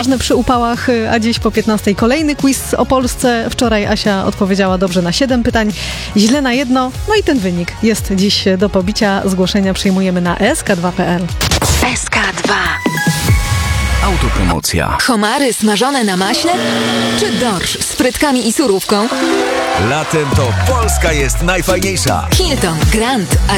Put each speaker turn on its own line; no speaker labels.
ważne przy upałach, a dziś po 15 kolejny quiz o Polsce. Wczoraj Asia odpowiedziała dobrze na 7 pytań, źle na 1. No i ten wynik jest dziś do pobicia. Zgłoszenia przyjmujemy na sk2.pl.
SK2.
Autopromocja.
Homary smażone na maśle? Czy dorsz z frytkami i surówką?
Latem to Polska jest najfajniejsza.
Hilton Grand